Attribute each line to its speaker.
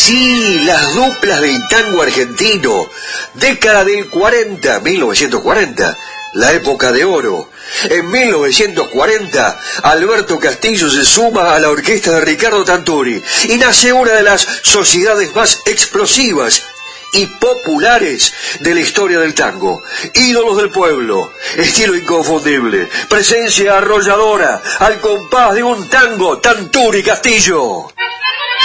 Speaker 1: Sí, las duplas del tango argentino. Década del 40, 1940, la época de oro. En 1940, Alberto Castillo se suma a la orquesta de Ricardo Tanturi y nace una de las sociedades más explosivas y populares de la historia del tango. Ídolos del pueblo, estilo inconfundible, presencia arrolladora, al compás de un tango, Tanturi Castillo.